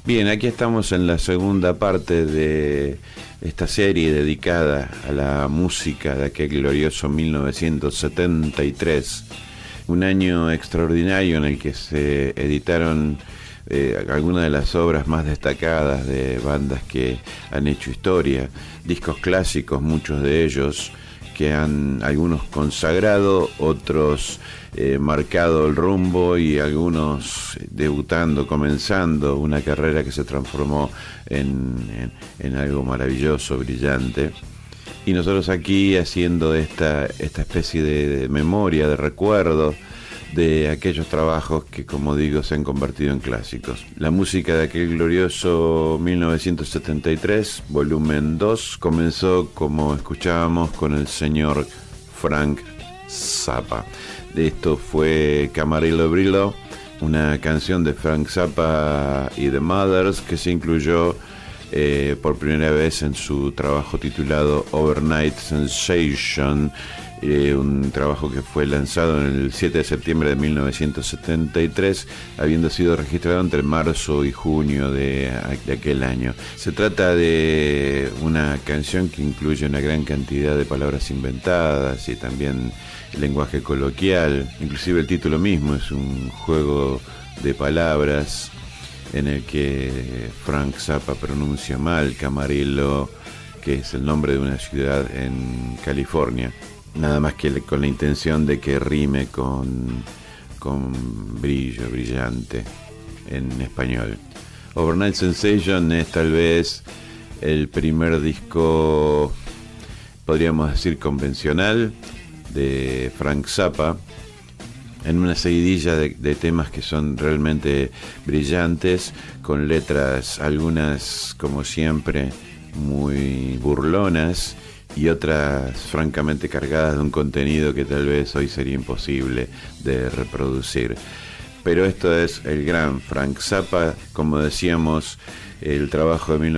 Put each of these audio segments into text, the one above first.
Bien, aquí estamos en la segunda parte de esta serie dedicada a la música de aquel glorioso 1973, un año extraordinario en el que se editaron algunas de las obras más destacadas de bandas que han hecho historia, discos clásicos, muchos de ellos que han algunos consagrado, otros marcado el rumbo y algunos debutando, comenzando una carrera que se transformó en algo maravilloso, brillante. Y nosotros aquí haciendo esta especie de memoria, de recuerdo de aquellos trabajos que, como digo, se han convertido en clásicos. La música de aquel glorioso 1973, volumen 2, comenzó, como escuchábamos, con el señor Frank Zappa. De esto fue Camarillo Brillo, una canción de Frank Zappa y The Mothers que se incluyó por primera vez en su trabajo titulado Overnight Sensation, un trabajo que fue lanzado en el 7 de septiembre de 1973, habiendo sido registrado entre marzo y junio de aquel año. Se trata de una canción que incluye una gran cantidad de palabras inventadas y también lenguaje coloquial. Inclusive el título mismo es un juego de palabras en el que Frank Zappa pronuncia mal Camarillo, que es el nombre de una ciudad en California, nada más que con la intención de que rime con brillo, brillante en español. Overnight Sensation es tal vez el primer disco, podríamos decir, convencional de Frank Zappa, en una seguidilla de temas que son realmente brillantes, con letras, algunas como siempre muy burlonas y otras francamente cargadas de un contenido que tal vez hoy sería imposible de reproducir. Pero esto es el gran Frank Zappa, como decíamos, el trabajo de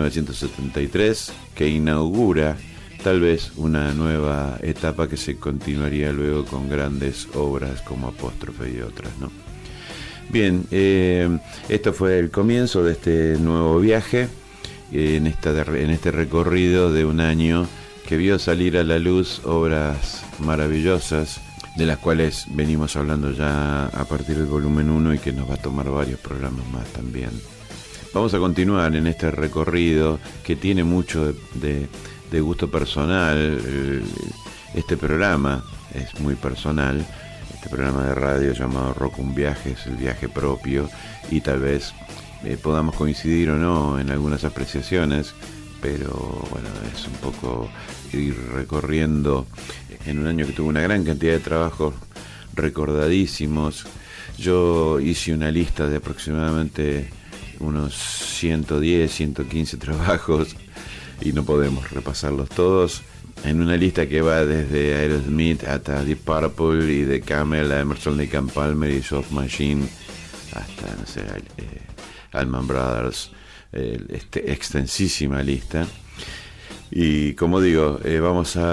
1973 que inaugura tal vez una nueva etapa que se continuaría luego con grandes obras como Apóstrofe y otras, ¿no? Bien, esto fue el comienzo de este nuevo viaje, en este recorrido de un año que vio salir a la luz obras maravillosas, de las cuales venimos hablando ya a partir del volumen 1 y que nos va a tomar varios programas más también. Vamos a continuar en este recorrido que tiene mucho de gusto personal. Este programa es muy personal, este programa de radio llamado Rock Un Viaje es el viaje propio, y tal vez podamos coincidir o no en algunas apreciaciones, pero bueno, es un poco ir recorriendo en un año que tuvo una gran cantidad de trabajos recordadísimos. Yo hice una lista de aproximadamente unos 110, 115 trabajos y no podemos repasarlos todos, en una lista que va desde Aerosmith hasta Deep Purple y de Camel a Emerson Lake and Palmer y Soft Machine hasta, no sé, Allman Brothers, extensísima lista. Y como digo, vamos a